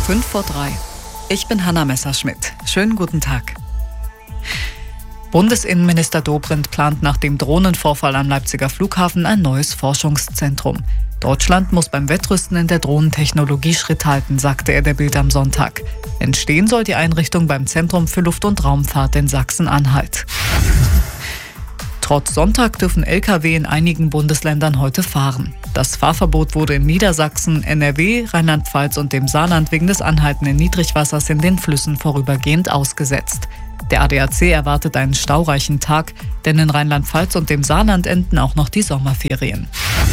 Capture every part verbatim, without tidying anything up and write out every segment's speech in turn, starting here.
fünf vor drei. Ich bin Hanna Messerschmidt. Schönen guten Tag. Bundesinnenminister Dobrindt plant nach dem Drohnenvorfall am Leipziger Flughafen ein neues Forschungszentrum. Deutschland muss beim Wettrüsten in der Drohnentechnologie Schritt halten, sagte er der Bild am Sonntag. Entstehen soll die Einrichtung beim Zentrum für Luft- und Raumfahrt in Sachsen-Anhalt. Trotz Sonntag dürfen L K W in einigen Bundesländern heute fahren. Das Fahrverbot wurde in Niedersachsen, N R W, Rheinland-Pfalz und dem Saarland wegen des anhaltenden Niedrigwassers in den Flüssen vorübergehend ausgesetzt. Der A D A C erwartet einen staureichen Tag, denn in Rheinland-Pfalz und dem Saarland enden auch noch die Sommerferien.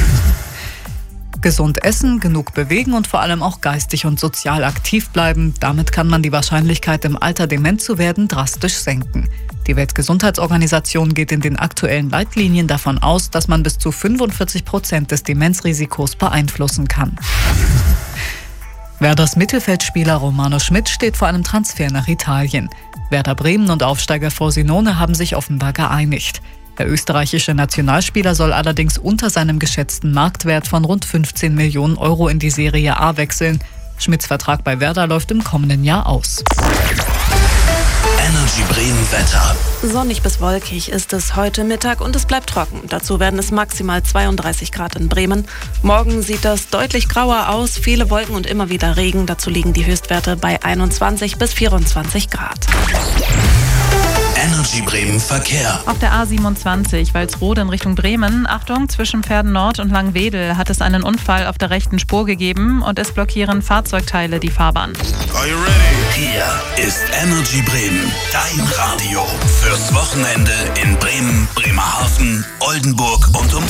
Gesund essen, genug bewegen und vor allem auch geistig und sozial aktiv bleiben. Damit kann man die Wahrscheinlichkeit, im Alter dement zu werden, drastisch senken. Die Weltgesundheitsorganisation geht in den aktuellen Leitlinien davon aus, dass man bis zu fünfundvierzig Prozent des Demenzrisikos beeinflussen kann. Werders Mittelfeldspieler Romano Schmid steht vor einem Transfer nach Italien. Werder Bremen und Aufsteiger Frosinone haben sich offenbar geeinigt. Der österreichische Nationalspieler soll allerdings unter seinem geschätzten Marktwert von rund fünfzehn Millionen Euro in die Serie A wechseln. Schmidts Vertrag bei Werder läuft im kommenden Jahr aus. Energy Bremen Wetter. Sonnig bis wolkig ist es heute Mittag und es bleibt trocken. Dazu werden es maximal zweiunddreißig Grad in Bremen. Morgen sieht das deutlich grauer aus, viele Wolken und immer wieder Regen. Dazu liegen die Höchstwerte bei einundzwanzig bis vierundzwanzig Grad. Energy Bremen Verkehr. Auf der A siebenundzwanzig Walsrode in Richtung Bremen. Achtung, zwischen Pferden Nord und Langwedel hat es einen Unfall auf der rechten Spur gegeben und es blockieren Fahrzeugteile die Fahrbahn. Are you ready? Hier ist Energy Bremen, dein Radio fürs Wochenende in Bremen, Bremerhaven, Oldenburg und um